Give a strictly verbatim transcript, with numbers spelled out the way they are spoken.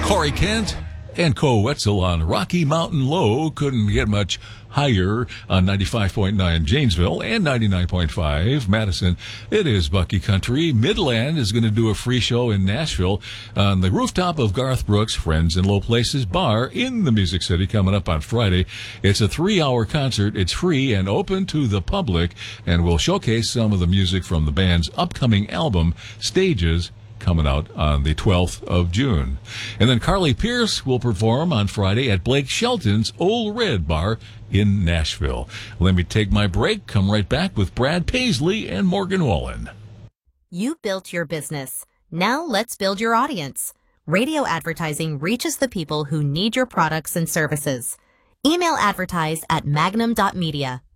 Corey Kent and Co. Wetzel on Rocky Mountain Low. Couldn't get much higher on ninety-five point nine Janesville and ninety-nine point five Madison. It is Bucky Country. Midland is going to do a free show in Nashville on the rooftop of Garth Brooks' Friends in Low Places Bar in the Music City coming up on Friday. It's a three-hour concert. It's free and open to the public, and will showcase some of the music from the band's upcoming album, Stages, coming out on the twelfth of June. And then Carly Pierce will perform on Friday at Blake Shelton's Old Red Bar in Nashville. Let me take my break. Come right back with Brad Paisley and Morgan Wallen. You built your business. Now let's build your audience. Radio advertising reaches the people who need your products and services. Email advertise at magnum dot media.